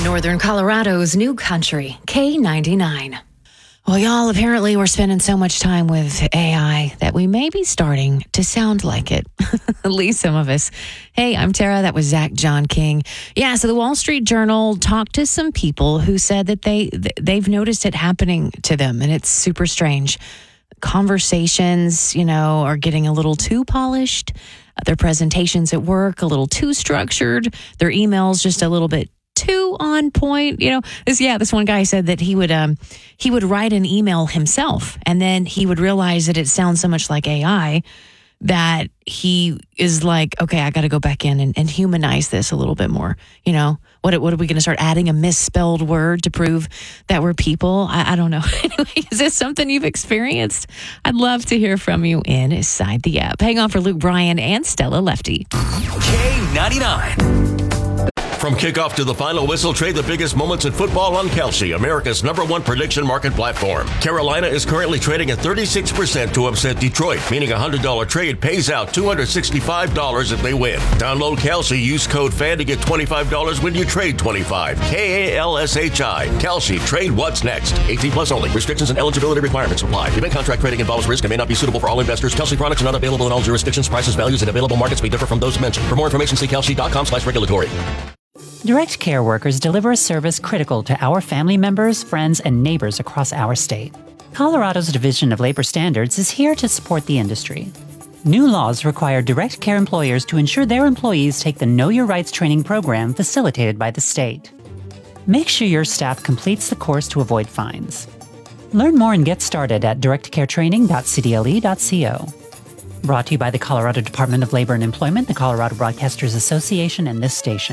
Northern Colorado's new country, K99. Well, y'all, apparently we're spending so much time with AI that we may be starting to sound like it. At least some of us. Hey, I'm Tara. That was Zach John King. Yeah, so the Wall Street Journal talked to some people who said that they've noticed it happening to them, and it's super strange. Conversations, are getting a little too polished. Their presentations at work, a little too structured. Their emails just a little bit too on point. This one guy said that he would write an email himself, and then he would realize that it sounds so much like AI that he is like, okay, I got to go back in and humanize this a little bit more. What are we going to start adding a misspelled word to prove that we're people? I don't know. Anyway, is this something you've experienced? I'd love to hear from you inside the app. Hang on for Luke Bryan and Stella Lefty. K99. From kickoff to the final whistle, trade the biggest moments in football on Kalshi, America's #1 prediction market platform. Carolina is currently trading at 36% to upset Detroit, meaning a $100 trade pays out $265 if they win. Download Kalshi, use code FAN to get $25 when you trade $25. KALSHI. Kalshi, trade what's next. 18 plus only. Restrictions and eligibility requirements apply. Event contract trading involves risk and may not be suitable for all investors. Kalshi products are not available in all jurisdictions. Prices, values, and available markets may differ from those mentioned. For more information, see kalshi.com/regulatory. Direct Care workers deliver a service critical to our family members, friends, and neighbors across our state. Colorado's Division of Labor Standards is here to support the industry. New laws require Direct Care employers to ensure their employees take the Know Your Rights training program facilitated by the state. Make sure your staff completes the course to avoid fines. Learn more and get started at directcaretraining.cdle.co. Brought to you by the Colorado Department of Labor and Employment, the Colorado Broadcasters Association, and this station.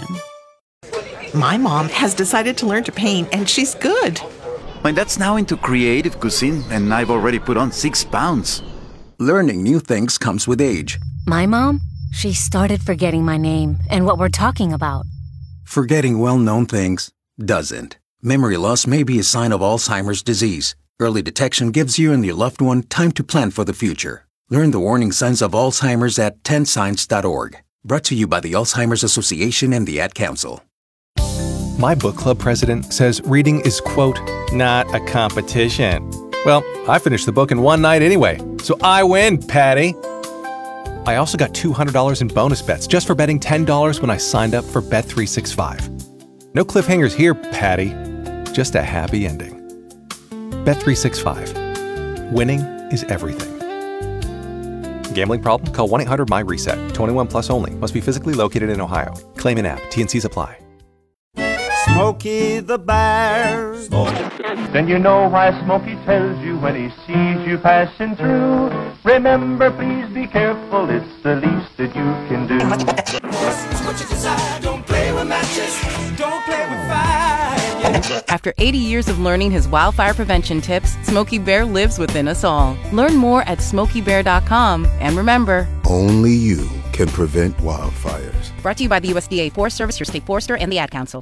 My mom has decided to learn to paint, and she's good. My dad's now into creative cuisine, and I've already put on 6 pounds. Learning new things comes with age. My mom, she started forgetting my name and what we're talking about. Forgetting well-known things doesn't. Memory loss may be a sign of Alzheimer's disease. Early detection gives you and your loved one time to plan for the future. Learn the warning signs of Alzheimer's at 10signs.org. Brought to you by the Alzheimer's Association and the Ad Council. My book club president says reading is, quote, not a competition. Well, I finished the book in one night anyway, so I win, Patty. I also got $200 in bonus bets just for betting $10 when I signed up for Bet365. No cliffhangers here, Patty. Just a happy ending. Bet365. Winning is everything. Gambling problem? Call 1-800-MY-RESET. 21 plus only. Must be physically located in Ohio. Claim in app. T&Cs apply. Smokey the Bear. Then you know why Smokey tells you when he sees you passing through. Remember, please be careful, it's the least that you can do. What you decide, don't play with matches, don't play with fire. After 80 years of learning his wildfire prevention tips, Smokey Bear lives within us all. Learn more at SmokeyBear.com. And remember, only you can prevent wildfires. Brought to you by the USDA Forest Service, your state forester, and the Ad Council.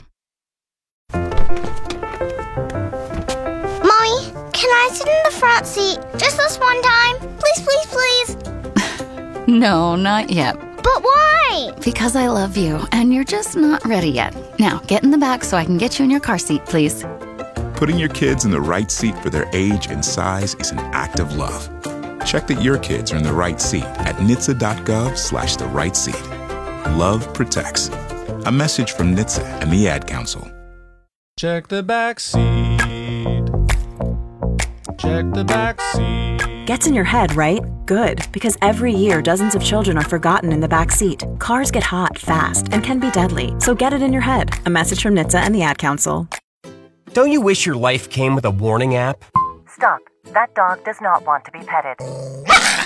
Mommy, can I sit in the front seat just this one time? Please, please, please. No, not yet. But why? Because I love you, and you're just not ready yet. Now, get in the back so I can get you in your car seat, please. Putting your kids in the right seat for their age and size is an act of love. Check that your kids are in the right seat at NHTSA.gov/the right seat. Love protects. A message from NHTSA and the Ad Council. Check the back seat. Check the back seat. Gets in your head, right? Good, because every year dozens of children are forgotten in the back seat. Cars get hot fast and can be deadly, so get it in your head. A message from NHTSA and the Ad Council. Don't you wish your life came with a warning app? Stop. That dog does not want to be petted.